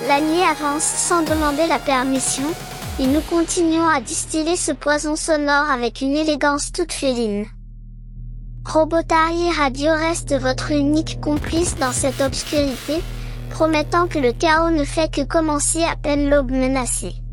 La nuit avance sans demander la permission, et nous continuons à distiller ce poison sonore avec une élégance toute féline. Robotari Radio reste votre unique complice dans cette obscurité, promettant que le chaos ne fait que commencer à peine l'aube menacée.